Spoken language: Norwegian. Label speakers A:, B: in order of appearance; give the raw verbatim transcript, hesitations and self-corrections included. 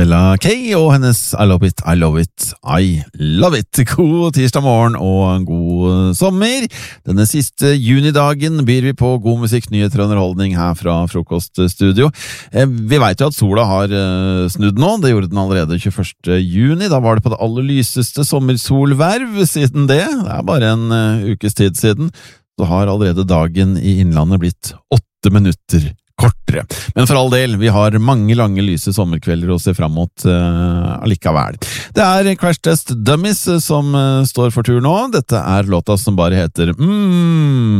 A: Stella K og hennes I love it, I love it, I love it. God tirsdag morgen og god sommer. Denne siste junidagen byr vi på god musikk, nyheter og underholdning her fra Frokoststudio. Vi vet jo at sola har snudd nå, det gjorde den allerede tjueførste juni. Da var det på det aller lyseste sommersolverv siden det. Det er bare en ukes tid siden. Så har allerede dagen i Innlandet blitt åtte minutter kortere. Men for all del, vi har mange lange lyse sommerkvelder å se frem mot uh, allikevel. Det er Crash Test Dummies som uh, står for tur nå. Dette er låta som bare heter Mmm.